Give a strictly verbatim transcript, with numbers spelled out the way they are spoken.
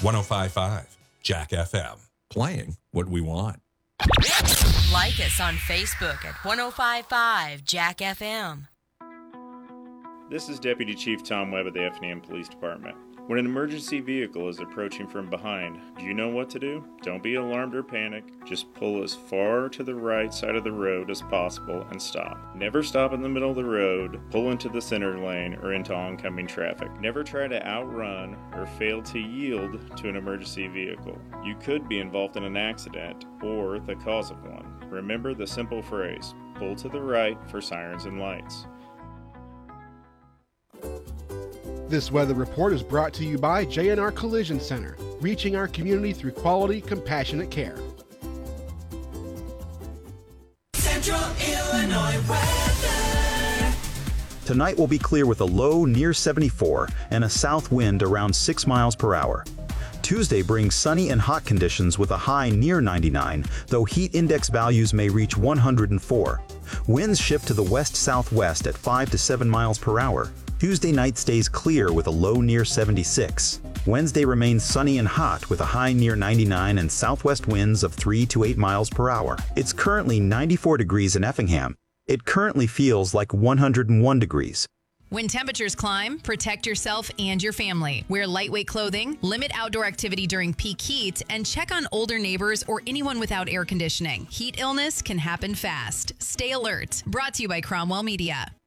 one oh five point five Jack F M. Playing what we want. Like us on Facebook at one oh five point five Jack F M. This is Deputy Chief Tom Webb of the Effingham Police Department. When an emergency vehicle is approaching from behind, do you know what to do? Don't be alarmed or panic. Just pull as far to the right side of the road as possible and stop. Never stop in the middle of the road, pull into the center lane, or into oncoming traffic. Never try to outrun or fail to yield to an emergency vehicle. You could be involved in an accident or the cause of one. Remember the simple phrase, pull to the right for sirens and lights. This weather report is brought to you by J and R Collision Center, reaching our community through quality, compassionate care. Central Illinois weather. Tonight will be clear with a low near seventy-four and a south wind around six miles per hour. Tuesday brings sunny and hot conditions with a high near ninety-nine, though heat index values may reach one hundred four. Winds shift to the west-southwest at five to seven miles per hour. Tuesday night stays clear with a low near seventy-six. Wednesday remains sunny and hot with a high near ninety-nine and southwest winds of three to eight miles per hour. It's currently ninety-four degrees in Effingham. It currently feels like one hundred one degrees. When temperatures climb, protect yourself and your family. Wear lightweight clothing, limit outdoor activity during peak heat, and check on older neighbors or anyone without air conditioning. Heat illness can happen fast. Stay alert. Brought to you by Cromwell Media.